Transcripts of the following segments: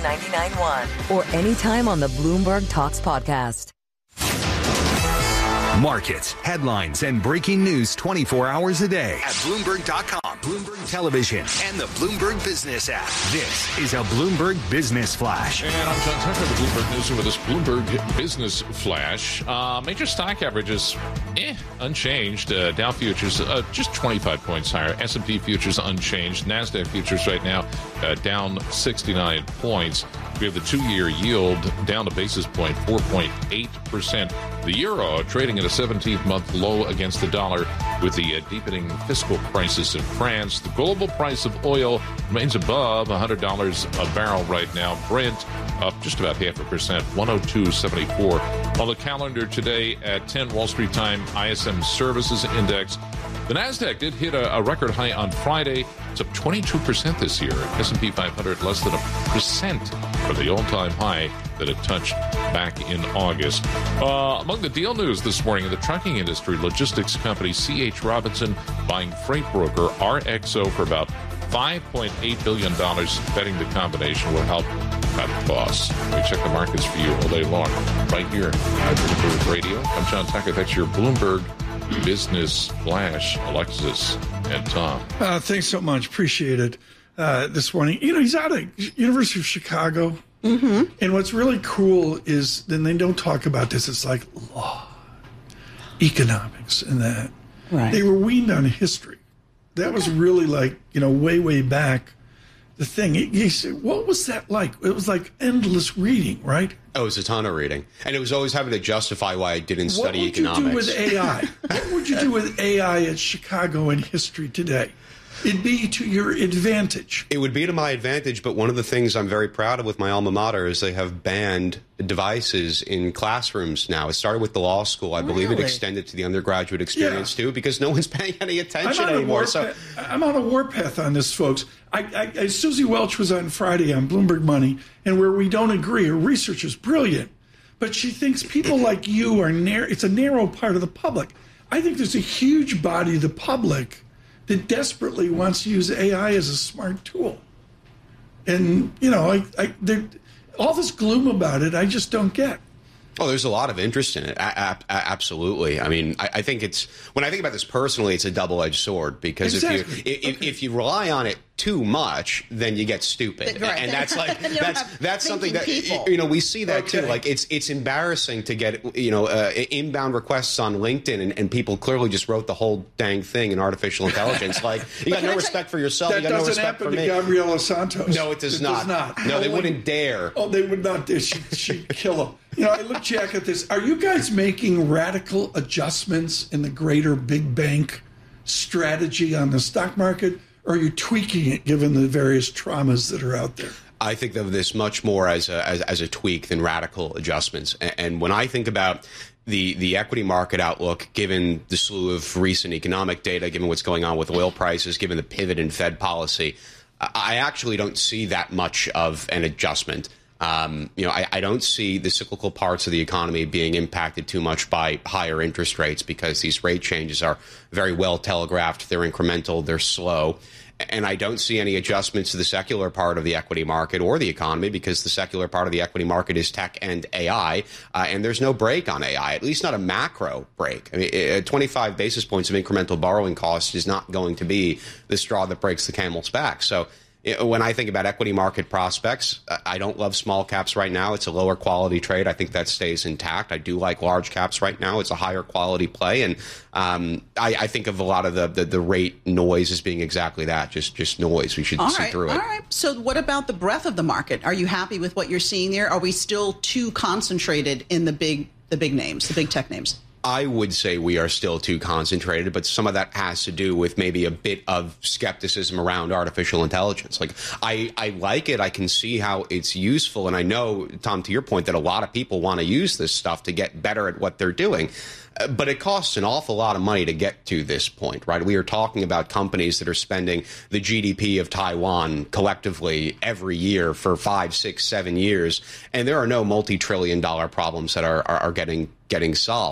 99.1 or anytime on the Bloomberg Talks podcast. Markets, headlines, and breaking news 24 hours a day at Bloomberg.com, Bloomberg Television, and the Bloomberg Business app. This is a Bloomberg Business Flash. And I'm John Tucker with Bloomberg News with this Bloomberg Business Flash. Major stock averages, unchanged. Dow futures just 25 points higher. S&P futures unchanged. NASDAQ futures right now down 69 points. We have the two-year yield down a basis point, 4.8%. The euro trading at a 17th-month low against the dollar with the deepening fiscal crisis in France. The global price of oil remains above $100 a barrel right now. Brent up just about 0.5%, 102.74. On the calendar today at 10 Wall Street time, ISM Services Index. The NASDAQ did hit a record high on Friday. It's up 22% this year. S&P 500 less than 1% for the all-time high that it touched back in August. Among the deal news this morning in the trucking industry, logistics company C.H. Robinson buying freight broker RXO for about $5.8 billion, betting the combination will help cut costs. We check the markets for you all day long right here at Bloomberg Radio. I'm John Tucker. That's your Bloomberg Business Flash. Alexis and Tom. Thanks so much. Appreciate it this morning. You know, he's out of University of Chicago. Mm-hmm. And what's really cool is, then they don't talk about this, it's like law, economics, and that. Right. They were weaned on history. That was really like, way, way back, the thing. He said, what was that like? It was like endless reading, right? Oh, it was a ton of reading. And it was always having to justify why I didn't study economics. What would you do with AI? What would you do with AI at Chicago in history today? It'd be to your advantage. It would be to my advantage, but one of the things I'm very proud of with my alma mater is they have banned devices in classrooms now. It started with the law school. I believe it extended to the undergraduate experience, too, because no one's paying any attention anymore. I'm on a warpath on this, folks. Susie Welch was on Friday on Bloomberg Money, and where we don't agree, her research is brilliant, but she thinks people like you are it's a narrow part of the public. I think there's a huge body of the public that desperately wants to use AI as a smart tool. And, all this gloom about it, I just don't get. Oh, there's a lot of interest in it. Absolutely. I mean, I think when I think about this personally, it's a double-edged sword because if you rely on it too much, then you get stupid. Right. And that's like, that's something that, we see that too. Like it's embarrassing to get, inbound requests on LinkedIn and people clearly just wrote the whole dang thing in artificial intelligence. Like you got no respect for yourself. You got no respect for me. That doesn't happen to Gabriela Santos. No, it does not. No, they wouldn't dare. Oh, they would not dare. She'd kill him. I look, Jack, at this. Are you guys making radical adjustments in the greater big bank strategy on the stock market, or are you tweaking it given the various traumas that are out there? I think of this much more as a tweak than radical adjustments. And when I think about the equity market outlook, given the slew of recent economic data, given what's going on with oil prices, given the pivot in Fed policy, I actually don't see that much of an adjustment. I don't see the cyclical parts of the economy being impacted too much by higher interest rates because these rate changes are very well telegraphed. They're incremental. They're slow. And I don't see any adjustments to the secular part of the equity market or the economy because the secular part of the equity market is tech and AI. And there's no break on AI, at least not a macro break. I mean, 25 basis points of incremental borrowing cost is not going to be the straw that breaks the camel's back. So when I think about equity market prospects, I don't love small caps right now. It's a lower quality trade. I think that stays intact. I do like large caps right now. It's a higher quality play. And I think of a lot of the rate noise as being exactly that, just noise. We should see through it. All right. So what about the breadth of the market? Are you happy with what you're seeing there? Are we still too concentrated in the big names, the big tech names? I would say we are still too concentrated, but some of that has to do with maybe a bit of skepticism around artificial intelligence. Like, I like it. I can see how it's useful. And I know, Tom, to your point, that a lot of people want to use this stuff to get better at what they're doing. But it costs an awful lot of money to get to this point, right? We are talking about companies that are spending the GDP of Taiwan collectively every year for 5, 6, 7 years. And there are no multi-trillion-dollar problems that are getting solved.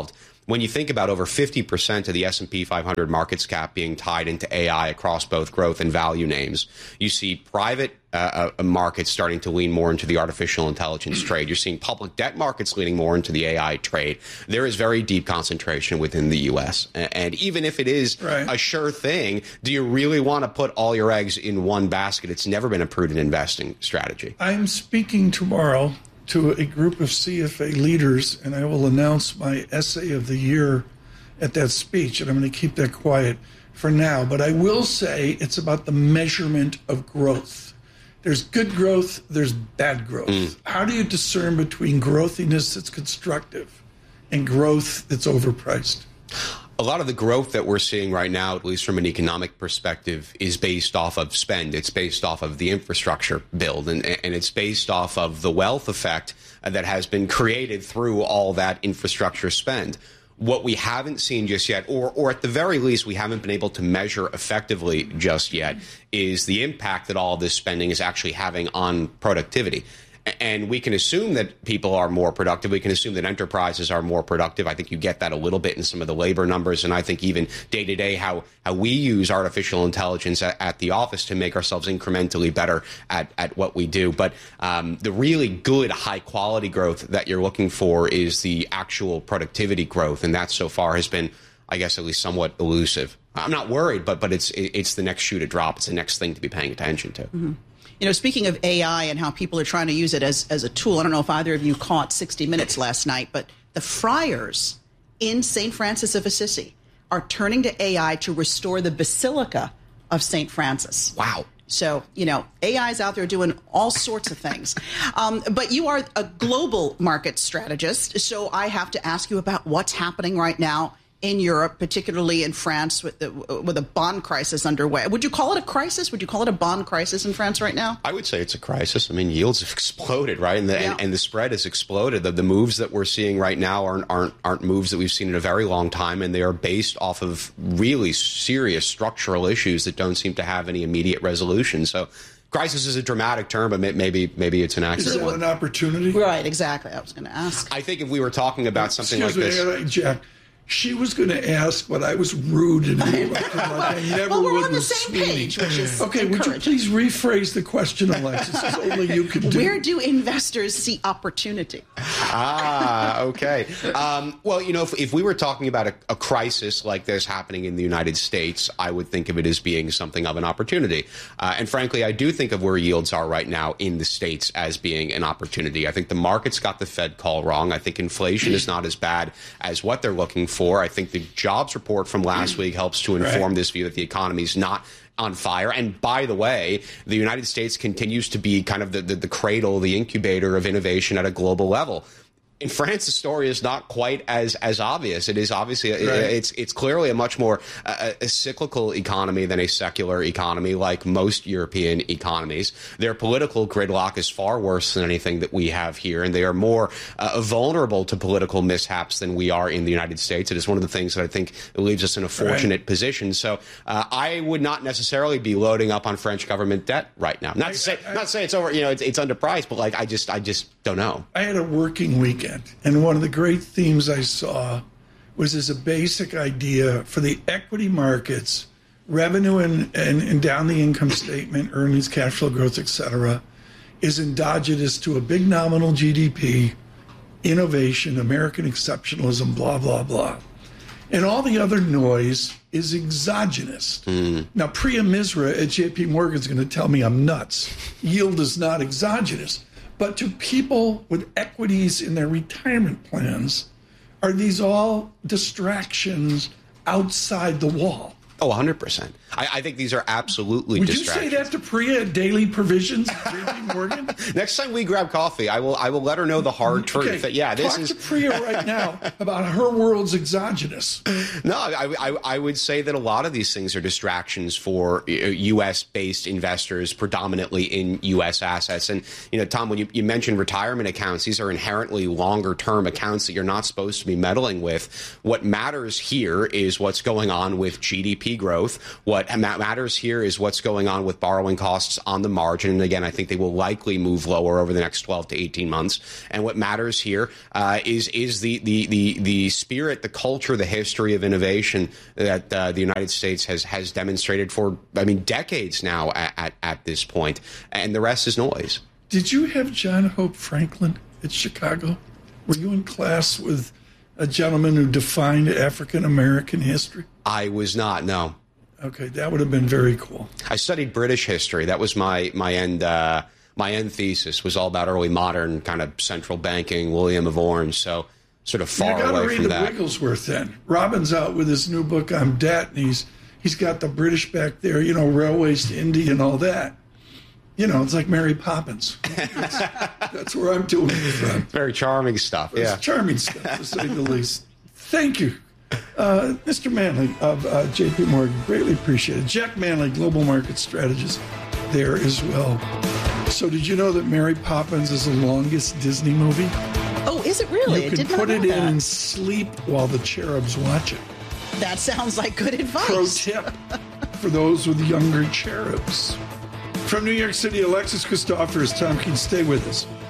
when you think about over 50% of the S&P 500 market cap being tied into AI across both growth and value names, you see private markets starting to lean more into the artificial intelligence trade. You're seeing public debt markets leaning more into the AI trade. There is very deep concentration within the U.S. And even if it is a sure thing, do you really want to put all your eggs in one basket? It's never been a prudent investing strategy. I'm speaking tomorrow to a group of CFA leaders, and I will announce my essay of the year at that speech, and I'm going to keep that quiet for now. But I will say it's about the measurement of growth. There's good growth, there's bad growth. How do you discern between growthiness that's constructive and growth that's overpriced? A lot of the growth that we're seeing right now, at least from an economic perspective, is based off of spend. It's based off of the infrastructure build, and it's based off of the wealth effect that has been created through all that infrastructure spend. What we haven't seen just yet, or at the very least we haven't been able to measure effectively just yet, is the impact that all of this spending is actually having on productivity. And we can assume that people are more productive. We can assume that enterprises are more productive. I think you get that a little bit in some of the labor numbers. And I think even day to day, how we use artificial intelligence at the office to make ourselves incrementally better at what we do. But the really good, high quality growth that you're looking for is the actual productivity growth. And that so far has been, I guess, at least somewhat elusive. I'm not worried, but it's the next shoe to drop. It's the next thing to be paying attention to. Mm-hmm. You know, speaking of AI and how people are trying to use it as a tool, I don't know if either of you caught 60 Minutes last night, but the friars in St. Francis of Assisi are turning to AI to restore the Basilica of St. Francis. Wow. So, you know, AI is out there doing all sorts of things. But you are a global market strategist, so I have to ask you about what's happening right now in Europe, particularly in France, with a bond crisis underway. Would you call it a crisis? Would you call it a bond crisis in France right now? I would say it's a crisis. I mean, yields have exploded, right? And the spread has exploded. The moves that we're seeing right now aren't moves that we've seen in a very long time, and they are based off of really serious structural issues that don't seem to have any immediate resolution. So crisis is a dramatic term, but maybe it's an accident. Is it an opportunity? Right, exactly. I was going to ask. I think if we were talking about something like this... Jack. She was going to ask, but I was rude and interrupted like I never we're would on the with same Sweeney. page, which is okay, would you please rephrase the question, Alexis? As only you can do. Where do investors see opportunity? Okay. Well, you know, if we were talking about a crisis like this happening in the United States, I would think of it as being something of an opportunity. And frankly, I do think of where yields are right now in the States as being an opportunity. I think the market's got the Fed call wrong. I think inflation is not as bad as what they're looking for. I think the jobs report from last week helps to inform this view that the economy is not on fire. And by the way, the United States continues to be kind of the cradle, the incubator of innovation at a global level. In France, the story is not quite as obvious. It is obviously it's clearly a much more a cyclical economy than a secular economy, like most European economies. Their political gridlock is far worse than anything that we have here, and they are more vulnerable to political mishaps than we are in the United States. It is one of the things that I think leaves us in a fortunate position. So I would not necessarily be loading up on French government debt right now. Not to say it's over. You know, it's underpriced, but like I just don't know. I had a working weekend. And one of the great themes I saw was as a basic idea for the equity markets, revenue and down the income statement, earnings, cash flow growth, et cetera, is endogenous to a big nominal GDP, innovation, American exceptionalism, blah, blah, blah. And all the other noise is exogenous. Now, Priya Misra at JP Morgan is going to tell me I'm nuts. Yield is not exogenous. But to people with equities in their retirement plans, are these all distractions outside the wall? Oh, 100%. I think these are absolutely distractions. Would you say that to Priya at Daily Provisions at JP Morgan? Next time we grab coffee, I will let her know the hard truth. That, this Talk to Priya right now about her world's exogenous. No, I would say that a lot of these things are distractions for U.S.-based investors, predominantly in U.S. assets. And, you know, Tom, when you mentioned retirement accounts, these are inherently longer-term accounts that you're not supposed to be meddling with. What matters here is what's going on with GDP growth, what What matters here is what's going on with borrowing costs on the margin. And again, I think they will likely move lower over the next 12 to 18 months. And what matters here is the spirit, the culture, the history of innovation that the United States has demonstrated for, decades now at this point. And the rest is noise. Did you have John Hope Franklin at Chicago? Were you in class with a gentleman who defined African American history? I was not, no. Okay, that would have been very cool. I studied British history. That was my end thesis, was all about early modern kind of central banking, William of Orange. So sort of far away from that. You got to read the Wigglesworth then. Robin's out with his new book on debt, and he's got the British back there, railways to India and all that. It's like Mary Poppins. That's where I'm doing it from. Very charming stuff, yeah. It's charming stuff, to say the least. Thank you, Mr. Manley of J.P. Morgan. Greatly appreciated. Jack Manley, Global Market Strategist, there as well. So did you know that Mary Poppins is the longest Disney movie? Oh, is it really? You can put it in and sleep while the cherubs watch it. That sounds like good advice. Pro tip for those with younger cherubs. From New York City, Alexis Christoforous, Tom Keene. Stay with us.